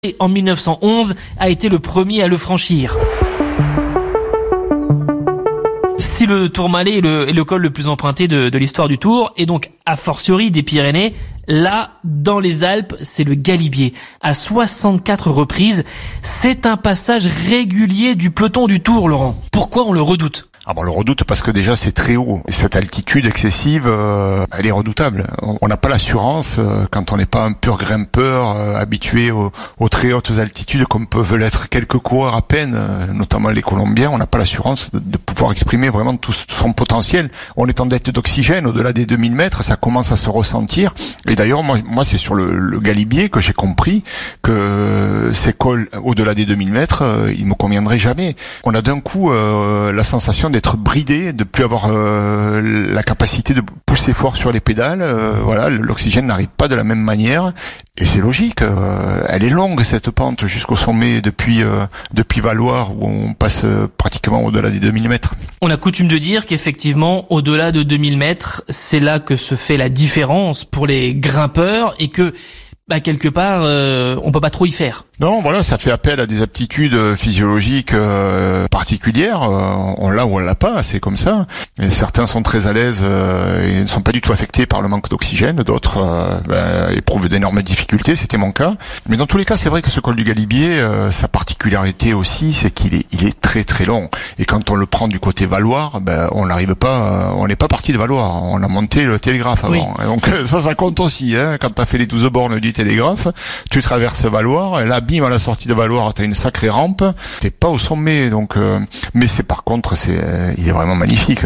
et en 1911 a été le premier à le franchir. Si le Tourmalet est le col le plus emprunté de l'histoire du Tour, et donc a fortiori des Pyrénées, là, dans les Alpes, c'est le Galibier. À 64 reprises, c'est un passage régulier du peloton du Tour, Laurent. Pourquoi on le redoute ? On le redoute parce que déjà c'est très haut. Et cette altitude excessive, elle est redoutable. On n'a pas l'assurance, quand on n'est pas un pur grimpeur habitué aux très hautes altitudes comme peuvent l'être quelques coureurs à peine, notamment les Colombiens, on n'a pas l'assurance de pouvoir exprimer vraiment tout son potentiel. On est en dette d'oxygène, au-delà des 2000 mètres, ça commence à se ressentir. Et d'ailleurs, moi c'est sur le Galibier que j'ai compris que ces cols au-delà des 2000 mètres, ils me conviendraient jamais. On a d'un coup la sensation d'être bridé, de plus avoir la capacité de pousser fort sur les pédales. L'oxygène n'arrive pas de la même manière. Et c'est logique. Elle est longue cette pente jusqu'au sommet depuis Valloire où on passe pratiquement au-delà des 2000 mètres. On a coutume de dire qu'effectivement, au-delà de 2000 mètres, c'est là que se fait la différence pour les grimpeurs et que quelque part, on peut pas trop y faire. Non, ça fait appel à des aptitudes physiologiques particulières. On l'a ou on l'a pas, c'est comme ça. Et certains sont très à l'aise et ne sont pas du tout affectés par le manque d'oxygène. D'autres éprouvent d'énormes difficultés, c'était mon cas. Mais dans tous les cas, c'est vrai que ce col du Galibier, sa particularité aussi, c'est qu'il est très très long. Et quand on le prend du côté Valloire, on n'arrive pas, on n'est pas parti de Valloire. On a monté le télégraphe avant. Oui. Donc ça compte aussi. Quand t'as fait les 12 bornes du télégraphe, tu traverses Valloire, et là, bim, à la sortie de Valloire, t'as une sacrée rampe, t'es pas au sommet, donc, mais par contre, il est vraiment magnifique,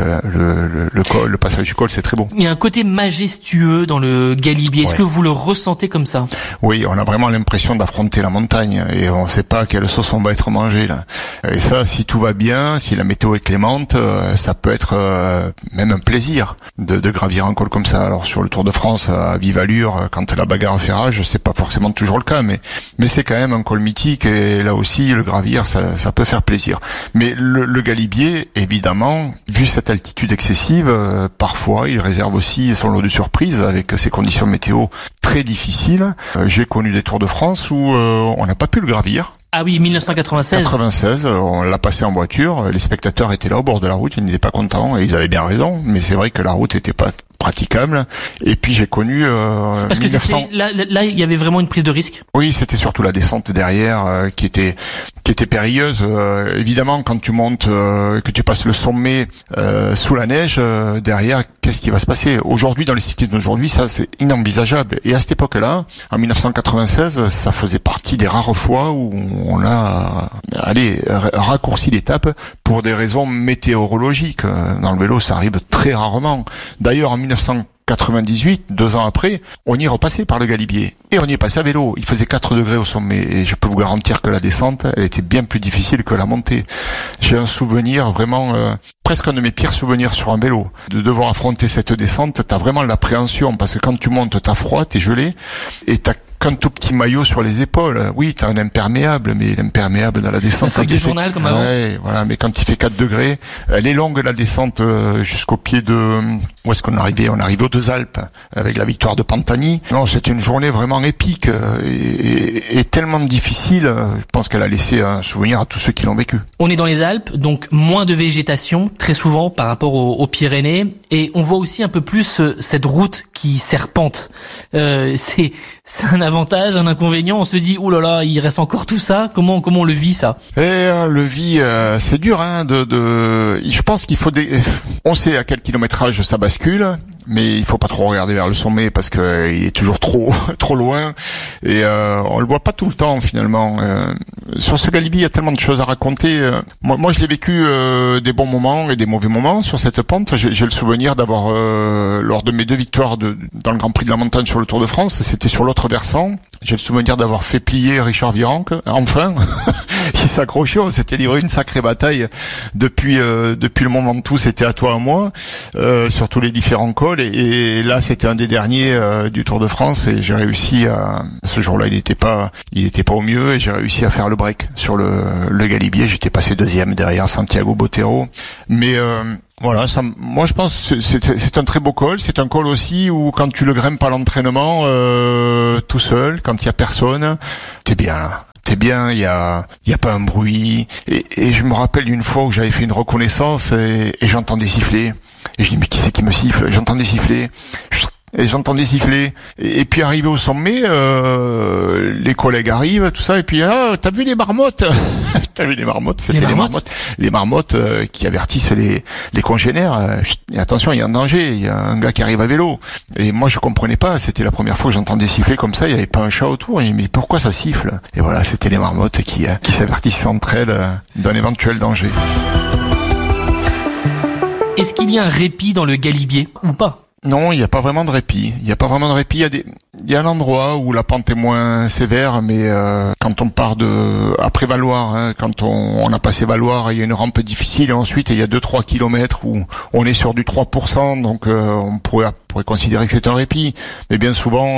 le passage du col, c'est très beau. Il y a un côté majestueux dans le Galibier, est-ce que vous le ressentez comme ça? Oui, on a vraiment l'impression d'affronter la montagne, et on sait pas à quelle sauce on va être mangé, là. Et ça, si tout va bien, si la météo est clémente, ça peut être même un plaisir de gravir un col comme ça. Alors, sur le Tour de France, à vive allure, quand la bagarre fait rage, c'est pas forcément toujours le cas, mais c'est quand même un col mythique, et là aussi le gravir ça peut faire plaisir. Mais le Galibier, évidemment, vu cette altitude excessive, parfois il réserve aussi son lot de surprises avec ses conditions météo très difficiles. J'ai connu des Tours de France où on n'a pas pu le gravir. Ah oui, 1996. 96, on l'a passé en voiture, les spectateurs étaient là au bord de la route, ils n'étaient pas contents, et ils avaient bien raison, mais c'est vrai que la route était pas praticable. Et puis j'ai connu parce que 1900... là il y avait vraiment une prise de risque. Oui, c'était surtout la descente derrière qui était périlleuse. Évidemment, quand tu montes, que tu passes le sommet sous la neige, derrière, qu'est-ce qui va se passer? Aujourd'hui, dans les cyclistes d'aujourd'hui, ça c'est inenvisageable. Et à cette époque-là, en 1996, ça faisait partie des rares fois où on a raccourci l'étape pour des raisons météorologiques. Dans le vélo, ça arrive très rarement. D'ailleurs, en 1998, 2 ans après, on y est repassé par le Galibier. Et on y est passé à vélo. Il faisait 4 degrés au sommet. Et je peux vous garantir que la descente, elle était bien plus difficile que la montée. J'ai un souvenir vraiment, presque un de mes pires souvenirs sur un vélo. De devoir affronter cette descente, t'as vraiment l'appréhension. Parce que quand tu montes, t'as froid, t'es gelé. Et t'as qu'un tout petit maillot sur les épaules. Oui, t'as un imperméable, mais l'imperméable dans la descente... Un sac de journal comme avant. Ouais, voilà, mais quand il fait 4 degrés, elle est longue la descente jusqu'au pied de... Où est-ce qu'on arrivait? On arrivait aux Deux Alpes, avec la victoire de Pantani. Non, c'était une journée vraiment épique et tellement difficile. Je pense qu'elle a laissé un souvenir à tous ceux qui l'ont vécu. On est dans les Alpes, donc moins de végétation, très souvent par rapport aux Pyrénées, et on voit aussi un peu plus cette route qui serpente. C'est un avantage, un inconvénient. On se dit, oh là là, il reste encore tout ça. Comment on le vit, ça? Le vit, c'est dur, hein, je pense qu'il faut on sait à quel kilométrage ça bascule, mais il faut pas trop regarder vers le sommet parce que il est toujours trop loin, et on le voit pas tout le temps finalement. Sur ce Galibier, il y a tellement de choses à raconter. Moi je l'ai vécu des bons moments et des mauvais moments sur cette pente. J'ai le souvenir d'avoir lors de mes 2 victoires dans le Grand Prix de la Montagne sur le Tour de France, c'était sur l'autre versant. J'ai le souvenir d'avoir fait plier Richard Virenque, enfin. Il s'accrochait, on s'était livré une sacrée bataille depuis le moment où tout c'était à toi à moi, sur tous les différents cols, et là c'était un des derniers du Tour de France, et j'ai réussi ce jour-là il était pas au mieux, et j'ai réussi à faire le break sur le Galibier. J'étais passé 2e derrière Santiago Botero, mais Voilà, moi je pense que c'est un très beau col. C'est un col aussi où quand tu le grimpes à l'entraînement tout seul, quand il y a personne, t'es bien là. T'es bien, il y a pas un bruit. Et je me rappelle d'une fois où j'avais fait une reconnaissance et j'entendais siffler. Et je dis mais qui c'est qui me siffle? J'entendais siffler. Et puis arrivé au sommet, les collègues arrivent, tout ça, et puis t'as vu les marmottes? T'as vu les marmottes? C'était les marmottes qui avertissent les congénères. Et attention, il y a un danger, il y a un gars qui arrive à vélo. Et moi je comprenais pas, c'était la première fois que j'entendais siffler comme ça, il y avait pas un chat autour. Et mais pourquoi ça siffle? Et voilà, c'était les marmottes qui s'avertissent entre elles d'un éventuel danger. Est-ce qu'il y a un répit dans le galibier ou pas? Non, il n'y a pas vraiment de répit. Il y a un endroit où la pente est moins sévère, mais quand on part après Valloire, quand on a passé Valloire, il y a une rampe difficile et ensuite il y a 2-3 kilomètres où on est sur du 3%, donc on pourrait considérer que c'est un répit. Mais bien souvent,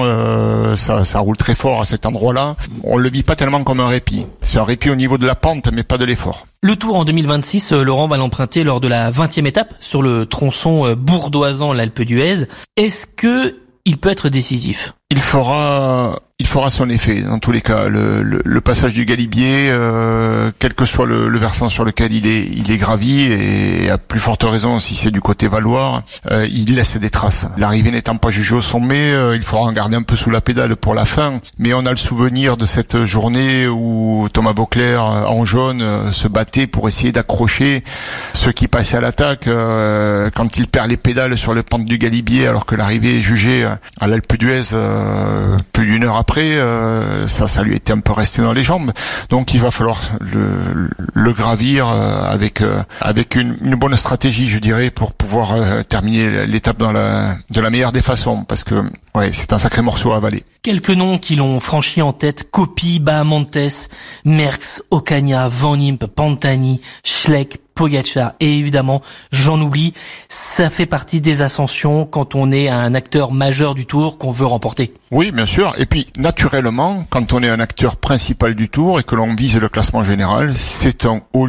ça roule très fort à cet endroit-là. On le vit pas tellement comme un répit. C'est un répit au niveau de la pente, mais pas de l'effort. Le Tour en 2026, Laurent va l'emprunter lors de la 20e étape sur le tronçon bourdoisant l'Alpe d'Huez. Est-ce que il peut être décisif? Il fera son effet dans tous les cas. Le passage du Galibier, quel que soit le versant sur lequel il est gravi, et à plus forte raison si c'est du côté Valloire, il laisse des traces. L'arrivée n'étant pas jugée au sommet, il faudra en garder un peu sous la pédale pour la fin. Mais on a le souvenir de cette journée où Thomas Voeckler en jaune se battait pour essayer d'accrocher ceux qui passaient à l'attaque quand il perd les pédales sur le pente du Galibier, alors que l'arrivée est jugée à l'Alpe d'Huez plus d'une heure après, ça lui était un peu resté dans les jambes. Donc il va falloir le gravir avec une bonne stratégie, je dirais, pour pouvoir terminer l'étape de la meilleure des façons, parce que c'est un sacré morceau à avaler. Quelques noms qui l'ont franchi en tête: Coppi, Bahamontes, Merckx, Ocaña, Van Impe, Pantani, Schleck, Pogačar, et évidemment, j'en oublie, ça fait partie des ascensions quand on est un acteur majeur du Tour qu'on veut remporter. Oui, bien sûr. Et puis, naturellement, quand on est un acteur principal du Tour et que l'on vise le classement général, c'est un haut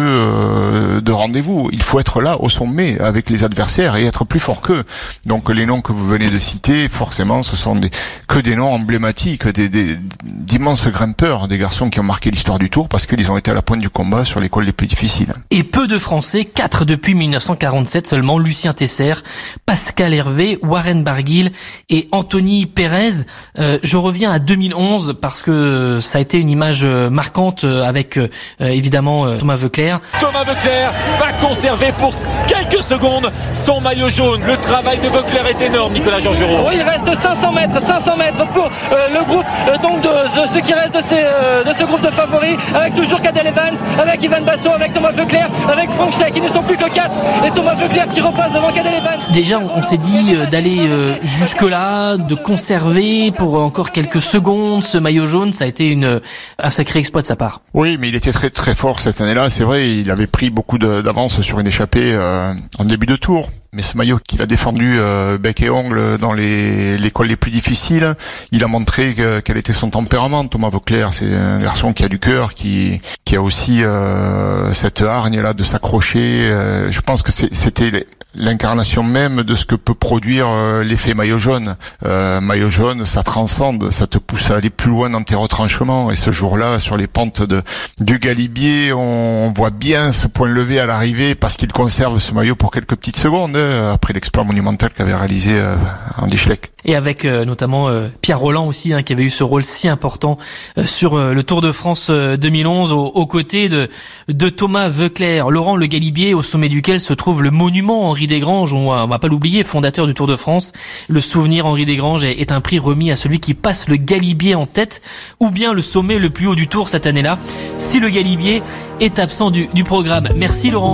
lieu de rendez-vous. Il faut être là, au sommet, avec les adversaires et être plus fort qu'eux. Donc, les noms que vous venez de citer, forcément, ce sont que des noms emblématiques, d'immenses grimpeurs, des garçons qui ont marqué l'histoire du Tour parce qu'ils ont été à la pointe du combat sur les cols les plus difficiles. Et peu de Français, 4 depuis 1947 seulement: Lucien Tesser, Pascal Hervé, Warren Barguil et Anthony Perez. Je reviens à 2011 parce que ça a été une image marquante avec évidemment Thomas Voeckler. Thomas Voeckler va conserver pour quelques secondes son maillot jaune. Le travail de Voeckler est énorme, Nicolas Georgerot. Oui, il reste 500 mètres pour le groupe donc de ce qui reste de ce groupe de favoris, avec toujours Cadel Evans, avec Ivan Basso, avec Thomas Voeckler, avec Frank Schleck. Ils ne sont plus que 4 et Thomas Voeckler qui repasse devant Cadel Evans. Déjà, on s'est dit d'aller jusque-là, de conserver pour encore quelques secondes ce maillot jaune. Ça a été un sacré exploit de sa part. Oui, mais il était très très fort cette année-là, c'est vrai. Il avait pris beaucoup d'avance sur une échappée en début de Tour. Mais ce maillot qu'il a défendu bec et ongle dans les cols les plus difficiles, il a montré quel était son tempérament. Thomas Voeckler, c'est un garçon qui a du cœur, qui a aussi cette hargne là de s'accrocher. Je pense que c'était l'incarnation même de ce que peut produire l'effet maillot jaune. Maillot jaune, ça transcende, ça te pousse à aller plus loin dans tes retranchements. Et ce jour-là, sur les pentes du Galibier, on voit bien ce point levé à l'arrivée parce qu'il conserve ce maillot pour quelques petites secondes après l'exploit monumental qu'avait réalisé Andy Schleck. Et avec notamment Pierre Rolland aussi, qui avait eu ce rôle si important sur le Tour de France 2011 aux côtés de Thomas Voeckler. Laurent, le Galibier, au sommet duquel se trouve le monument Henri Desgranges, on va pas l'oublier, fondateur du Tour de France. Le souvenir Henri Desgranges est un prix remis à celui qui passe le Galibier en tête, ou bien le sommet le plus haut du Tour cette année-là, si le Galibier est absent du programme. Merci Laurent.